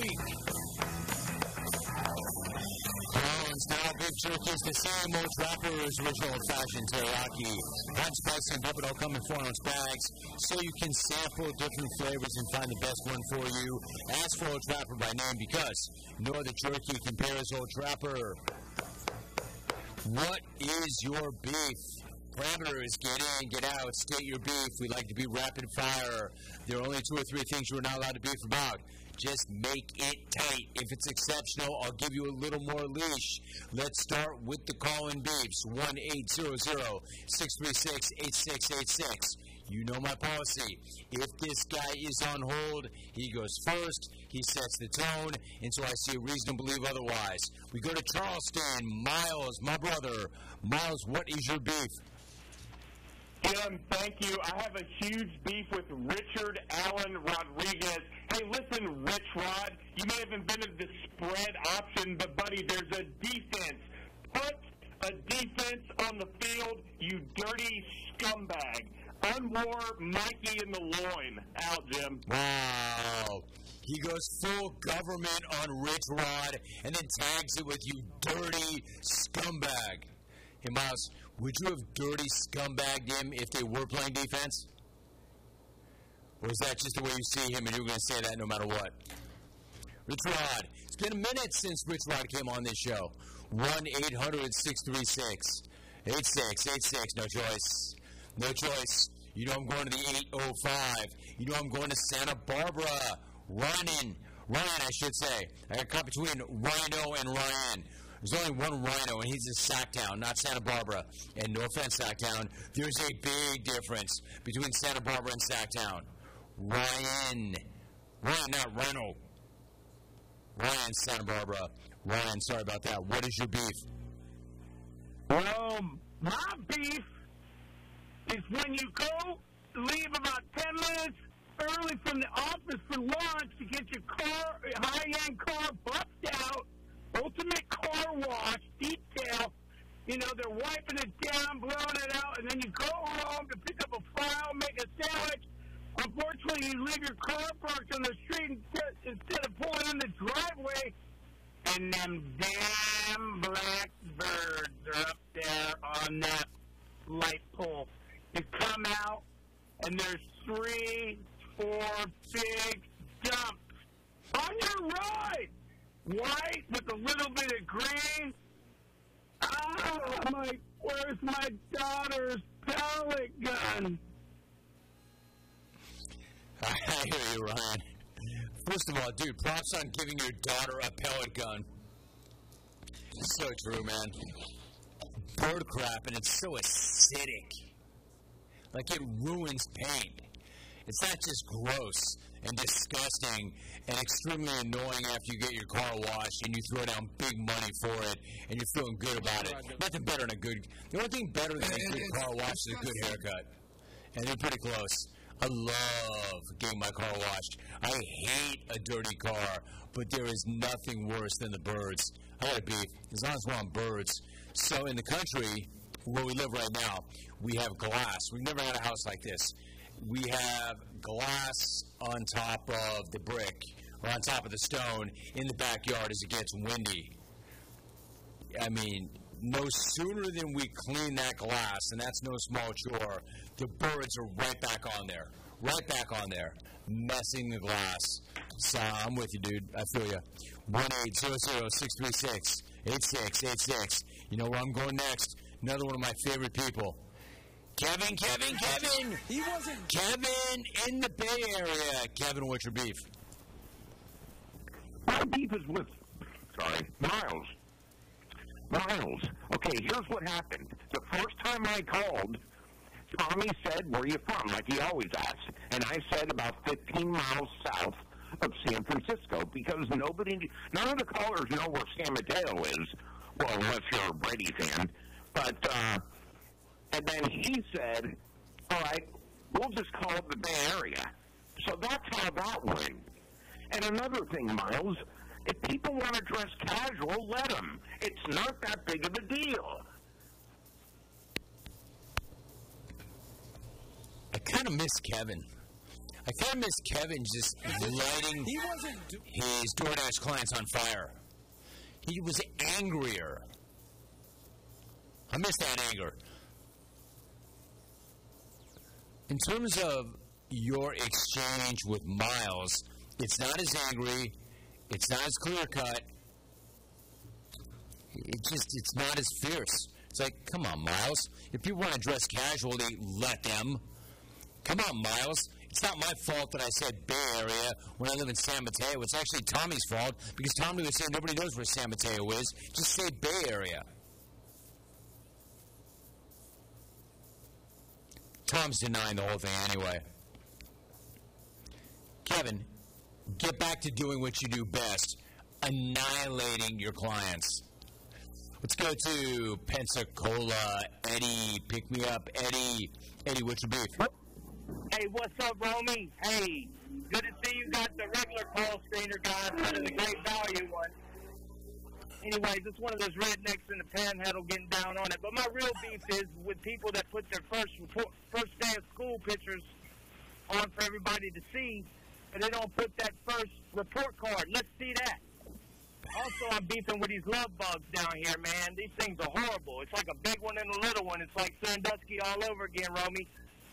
week. Now Beef Jerky is the same old Trapper's original old-fashioned teriyaki. Hot, spicy, and pepper all come in 4-ounce bags, so you can sample different flavors and find the best one for you. Ask for Old Trapper by name because no other jerky compares Old Trapper. What is your beef? Parameters: get in, get out, state your beef. We like to be rapid fire. There are only 2 or 3 things you are not allowed to beef about. Just make it tight. If it's exceptional, I'll give you a little more leash. Let's start with the call-in beefs. 1-800-636-8686. You know my policy. If this guy is on hold, he goes first. He sets the tone, and so I see a reason to believe otherwise. We go to Charleston. Miles, my brother. Miles, what is your beef? Jim, thank you. I have a huge beef with Richard Allen Rodriguez. Hey, listen, Rich Rod, you may have invented the spread option, but, buddy, there's a defense. Put a defense on the field, you dirty scumbag. Unwar Mikey in the loin. Out, Jim. Wow. He goes full government on Rich Rod and then tags it with you dirty scumbag. Hey, Miles, would you have dirty scumbagged him if they were playing defense? Or is that just the way you see him and you're going to say that no matter what? Rich Rod. It's been a minute since Rich Rod came on this show. 1-800-636-8686. No choice. No choice. You know I'm going to the 805. You know I'm going to Santa Barbara. Ryan, I should say. I got caught between Rhino and Ryan. There's only one Rhino, and he's in Sacktown, not Santa Barbara. And no offense, Sacktown, there's a big difference between Santa Barbara and Sacktown. Ryan, not Rhino. Ryan, Santa Barbara. Ryan, sorry about that. What is your beef? Well, my beef is when you leave about 10 minutes early from the office for lunch to get your car, high-end car buffed out, ultimate car wash, detail. You know, they're wiping it down, blowing it out, and then you go home to pick up a file, make a sandwich. Unfortunately, you leave your car parked on the street instead of pulling in the driveway, and them damn black birds are up there on that light pole. You come out, and there's 3, 4 big dumps on your ride. White with a little bit of green. Where's my daughter's pellet gun? I hear you, Ryan. First of all, dude, props on giving your daughter a pellet gun. So true, man. Bird crap, and it's so acidic. Like, it ruins paint. It's not just gross and disgusting and extremely annoying after you get your car washed and you throw down big money for it and you're feeling good about it. Nothing better than the only thing better than a good car wash is a good haircut. And they're pretty close. I love getting my car washed. I hate a dirty car, but there is nothing worse than the birds. I gotta be, as long as we're on birds. So in the country where we live right now, we have glass. We've never had a house like this. We have glass on top of the brick or on top of the stone in the backyard as it gets windy. I mean, no sooner than we clean that glass, and that's no small chore, the birds are right back on there, messing the glass. So I'm with you, dude. I feel you. 1-800-636-8686. You know where I'm going next? Another one of my favorite people. Kevin. He wasn't. Kevin in the Bay Area. Kevin, what's your beef? My beef is with, Miles. Okay, here's what happened. The first time I called, Tommy said, where are you from? Like he always asks. And I said about 15 miles south of San Francisco because none of the callers know where San Mateo is. Well, unless you're a Brady fan. But, and then he said, all right, we'll just call it the Bay Area. So that's how that went. And another thing, Miles, if people want to dress casual, let them. It's not that big of a deal. I kind of miss Kevin. I kind of miss Kevin just lighting his DoorDash clients on fire. He was angrier. I miss that anger. In terms of your exchange with Miles, it's not as angry. It's not as clear-cut. It's not as fierce. It's like, come on, Miles. If people want to dress casually, let them. Come on, Miles. It's not my fault that I said Bay Area when I live in San Mateo. It's actually Tommy's fault because Tommy was saying nobody knows where San Mateo is. Just say Bay Area. Tom's denying the whole thing anyway. Kevin, get back to doing what you do best, annihilating your clients. Let's go to Pensacola. Eddie, pick me up. Eddie, what's your beef? Hey, what's up, Romy? Hey, good to see you got the regular call screener guy instead of the great value one. Anyways, it's one of those rednecks in the panhandle getting down on it. But my real beef is with people that put their first day of school pictures on for everybody to see, but they don't put that first report card. Let's see that. Also, I'm beefing with these love bugs down here, man. These things are horrible. It's like a big one and a little one. It's like Sandusky all over again, Romy.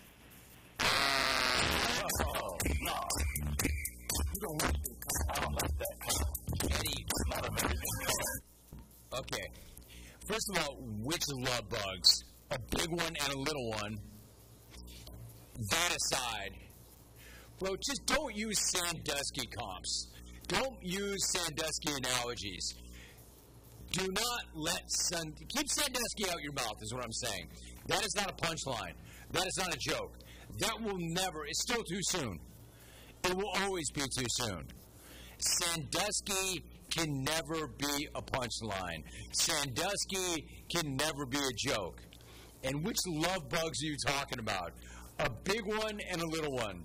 Oh, no. You don't want to. I don't like that. Eddie, not amazing. Okay. First of all, which love bugs? A big one and a little one. That aside, bro, just don't use Sandusky comps. Don't use Sandusky analogies. Do not let keep Sandusky out your mouth is what I'm saying. That is not a punchline. That is not a joke. That will never, it's still too soon. It will always be too soon. Sandusky can never be a punchline. Sandusky can never be a joke. And which love bugs are you talking about? A big one and a little one.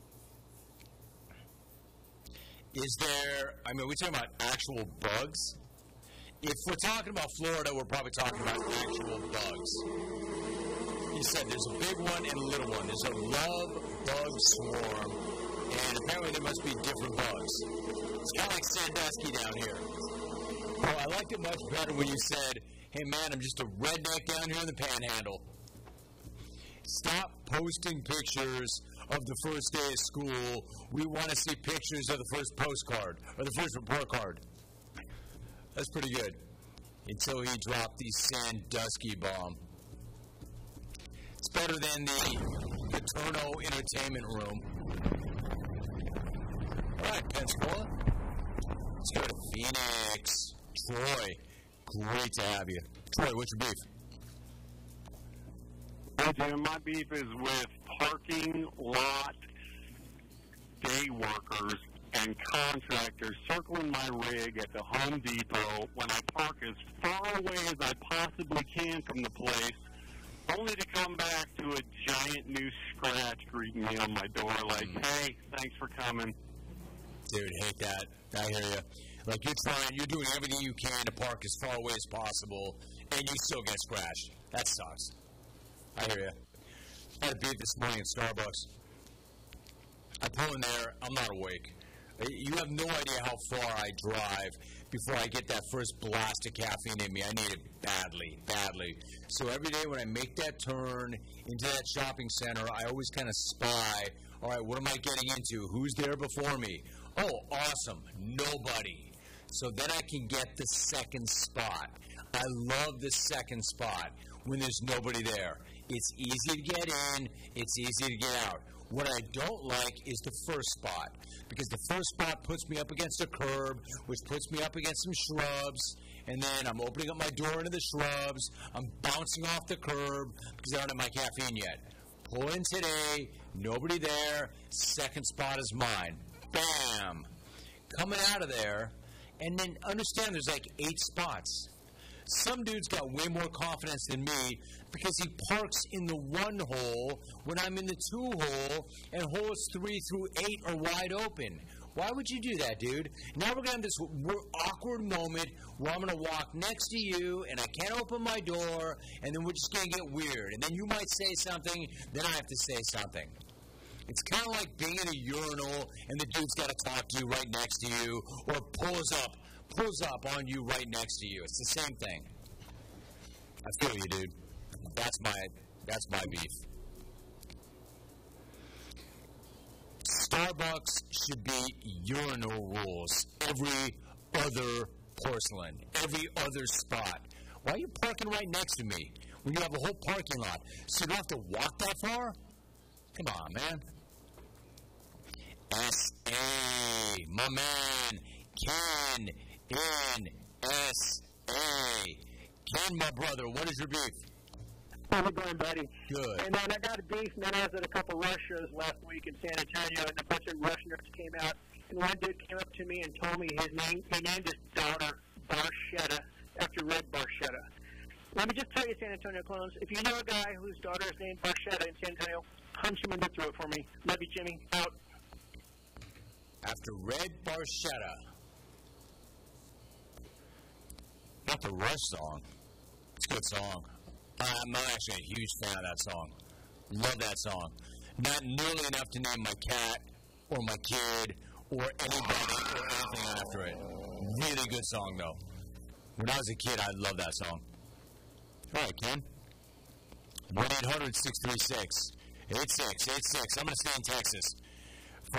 Is there, I mean, are we talking about actual bugs? If we're talking about Florida, we're probably talking about actual bugs. He said there's a big one and a little one. There's a love bug swarm, and apparently there must be different bugs. It's kind of like Sandusky down here. Well, I liked it much better when you said, hey man, I'm just a redneck down here in the panhandle. Stop posting pictures of the first day of school. We want to see pictures of the first postcard, or the first report card. That's pretty good. Until he dropped the Sandusky bomb. It's better than the Paterno Entertainment Room. All right, Pensacola. Let's go to Phoenix. Troy, great to have you. Troy, what's your beef? Well, Jim, my beef is with parking lot day workers and contractors circling my rig at the Home Depot when I park as far away as I possibly can from the place, only to come back to a giant new scratch greeting me on my door like, hey, thanks for coming. Dude, hate that. I hear you. Like, you're doing everything you can to park as far away as possible, and you still get scratched. That sucks. I hear you. I had a beef this morning at Starbucks. I pull in there, I'm not awake. You have no idea how far I drive before I get that first blast of caffeine in me. I need it badly, badly. So every day when I make that turn into that shopping center, I always kind of spy, all right, what am I getting into? Who's there before me? Oh, awesome, nobody. So then I can get the second spot. I love the second spot when there's nobody there. It's easy to get in, it's easy to get out. What I don't like is the first spot, because the first spot puts me up against a curb, which puts me up against some shrubs, and then I'm opening up my door into the shrubs, I'm bouncing off the curb because I don't have my caffeine yet. Pull in today, nobody there, second spot is mine. Bam! Coming out of there, and then understand there's like 8 spots. Some dude's got way more confidence than me because he parks in the 1 hole when I'm in the 2 hole, and holes 3 through 8 are wide open. Why would you do that, dude? Now we're going to have this awkward moment where I'm going to walk next to you, and I can't open my door, and then we're just going to get weird. And then you might say something, then I have to say something. It's kind of like being in a urinal and the dude's got to talk to you right next to you, or pulls up on you right next to you. It's the same thing. I feel you, dude. That's my beef. Starbucks should be urinal rules. Every other porcelain, every other spot. Why are you parking right next to me when you have a whole parking lot? So you don't have to walk that far? Come on, man. S.A. My man, Ken, N.S.A. Ken, my brother, what is your beef? How's it going, buddy? Good. And then I got a beef, and then I was at a couple Rush shows last week in San Antonio, and a bunch of Rush nerds came out, and one dude came up to me and told me he named his daughter Barchetta after Red Barchetta. Let me just tell you, San Antonio clones, if you know a guy whose daughter is named Barchetta in San Antonio, punch him in the throat for me. Love you, Jimmy. Out. After Red Barchetta. Not the Rush song. It's a good song. I'm not actually a huge fan of that song. Love that song. Not nearly enough to name my cat or my kid or anybody or anything after it. Really good song, though. When I was a kid, I loved that song. All right, Ken. 1-800-636-8686. I'm going to stay in Texas.